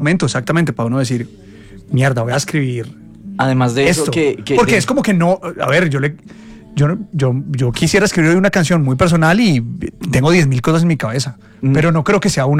momento, exactamente, para uno decir, mierda, voy a escribir Además de esto. eso que Porque es como que no, a ver, yo quisiera escribir una canción muy personal y tengo 10.000 cosas en mi cabeza, pero no creo que sea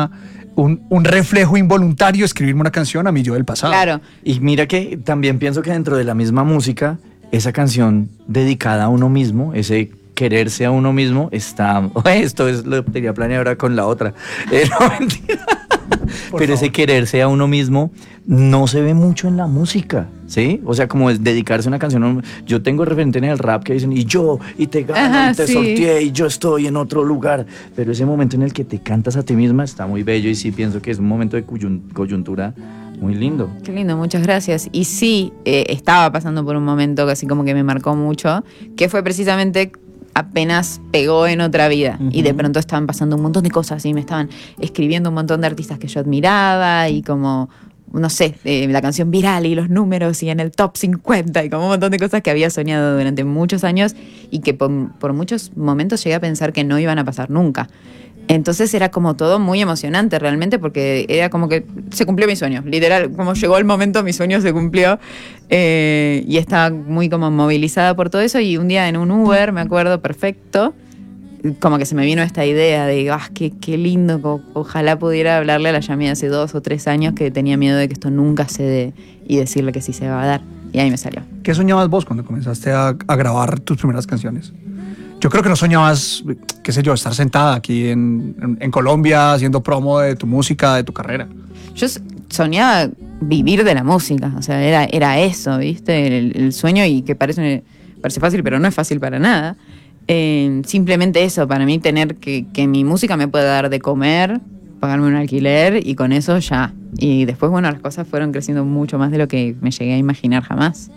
un reflejo involuntario escribirme una canción a mi yo del pasado. Claro. Y mira que también pienso que dentro de la misma música, esa canción dedicada a uno mismo, ese quererse a uno mismo, está... Esto es lo que tenía planeado ahora con la otra. No, mentira. Pero ese quererse a uno mismo no se ve mucho en la música, ¿sí? O sea, como es dedicarse a una canción. Yo tengo referente en el rap que dicen, y te gano, y te sorteé, y yo estoy en otro lugar. Pero ese momento en el que te cantas a ti misma está muy bello y sí pienso que es un momento de coyuntura muy lindo. Qué lindo, muchas gracias. Y sí, estaba pasando por un momento que así como que me marcó mucho, que fue precisamente apenas pegó en otra vida. Y de pronto estaban pasando un montón de cosas y me estaban escribiendo un montón de artistas que yo admiraba y como, no sé, la canción viral y los números y en el top 50 y como un montón de cosas que había soñado durante muchos años y que por muchos momentos llegué a pensar que no iban a pasar nunca. Entonces era como todo muy emocionante realmente porque era como que se cumplió mi sueño, literal, como llegó el momento mi sueño se cumplió y estaba muy como movilizada por todo eso y un día en un Uber, me acuerdo perfecto, como que se me vino esta idea de qué lindo, ojalá pudiera hablarle a la Yami hace 2 o 3 años que tenía miedo de que esto nunca se dé y decirle que sí se va a dar y ahí me salió. ¿Qué soñabas vos cuando comenzaste a grabar tus primeras canciones? Yo creo que no soñabas, qué sé yo, estar sentada aquí en Colombia haciendo promo de tu música, de tu carrera. Yo soñaba vivir de la música, o sea, era eso, ¿viste? El sueño y que parece fácil, pero no es fácil para nada. Simplemente eso, para mí tener que mi música me pueda dar de comer, pagarme un alquiler y con eso ya. Y después, bueno, las cosas fueron creciendo mucho más de lo que me llegué a imaginar jamás.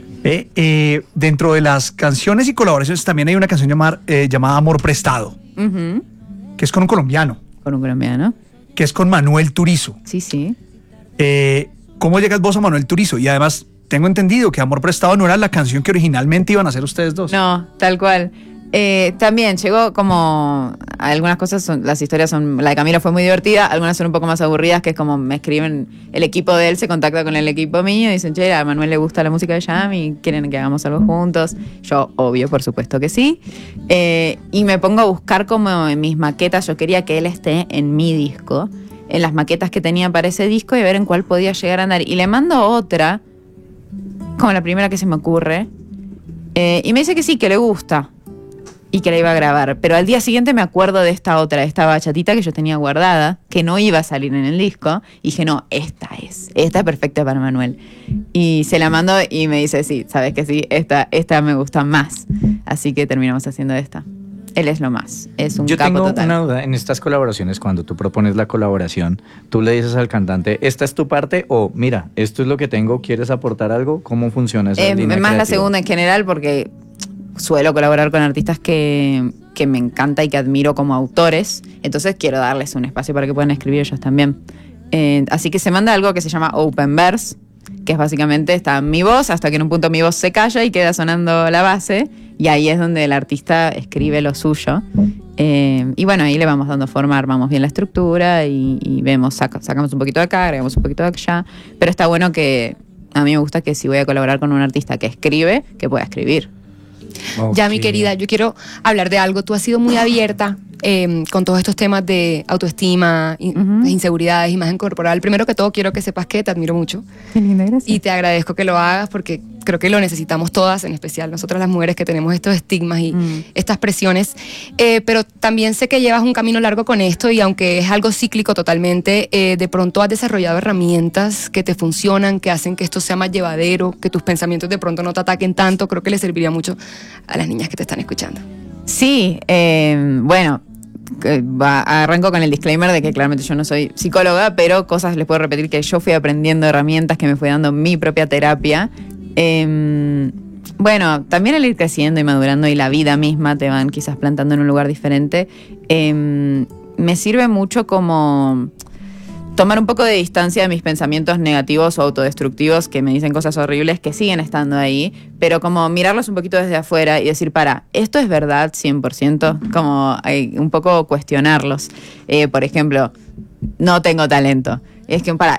Dentro de las canciones y colaboraciones también hay una canción llamada Amor Prestado, que es con un colombiano. Con un colombiano. Que es con Manuel Turizo. Sí, sí. ¿Cómo llegas vos a Manuel Turizo? Y además, tengo entendido que Amor Prestado no era la canción que originalmente iban a hacer ustedes dos. No, tal cual. También llegó como algunas cosas, las historias son, la de Camilo fue muy divertida, algunas son un poco más aburridas, que es como me escriben, el equipo de él se contacta con el equipo mío y dicen, che, a Manuel le gusta la música de Jam y quieren que hagamos algo juntos. Yo, obvio, por supuesto que sí. Y me pongo a buscar como en mis maquetas, yo quería que él esté en mi disco, en las maquetas que tenía para ese disco y ver en cuál podía llegar a andar. Y le mando otra, como la primera que se me ocurre, y me dice que sí, que le gusta. Y que la iba a grabar, pero al día siguiente me acuerdo de esta otra, esta bachatita que yo tenía guardada, que no iba a salir en el disco, y dije, no, esta es perfecta para Manuel. Y se la mandó y me dice, sí, sabes que sí, esta me gusta más, así que terminamos haciendo esta. Él es lo más, es un capo total. Yo tengo una duda, en estas colaboraciones, cuando tú propones la colaboración, tú le dices al cantante, ¿esta es tu parte? O, mira, esto es lo que tengo, ¿quieres aportar algo? ¿Cómo funciona esa línea más creativa? La segunda en general, porque suelo colaborar con artistas que me encanta y que admiro como autores, entonces quiero darles un espacio para que puedan escribir ellos también. Así que se manda algo que se llama Open Verse, que es básicamente está mi voz, hasta que en un punto mi voz se calla y queda sonando la base, y ahí es donde el artista escribe lo suyo. Y bueno, ahí le vamos dando forma, armamos bien la estructura y vemos, sacamos un poquito de acá, agregamos un poquito de allá, pero está bueno que, a mí me gusta que si voy a colaborar con un artista que escribe, que pueda escribir. Okay. Ya, mi querida, yo quiero hablar de algo. Tú has sido muy abierta con todos estos temas de autoestima, de inseguridades, imagen corporal. Primero que todo, quiero que sepas que te admiro mucho. Qué linda, gracias. Y te agradezco que lo hagas porque creo que lo necesitamos todas, en especial nosotras las mujeres que tenemos estos estigmas y estas presiones. Pero también sé que llevas un camino largo con esto y aunque es algo cíclico totalmente, de pronto has desarrollado herramientas que te funcionan, que hacen que esto sea más llevadero, que tus pensamientos de pronto no te ataquen tanto. Creo que les serviría mucho a las niñas que te están escuchando. Sí, bueno, arranco con el disclaimer de que claramente yo no soy psicóloga, pero cosas les puedo repetir que yo fui aprendiendo herramientas que me fue dando mi propia terapia. Bueno, también el ir creciendo y madurando y la vida misma te van quizás plantando en un lugar diferente, me sirve mucho como tomar un poco de distancia de mis pensamientos negativos o autodestructivos que me dicen cosas horribles que siguen estando ahí, pero como mirarlos un poquito desde afuera y decir, ¿esto es verdad 100%? Como un poco cuestionarlos. Por ejemplo, no tengo talento. Es que,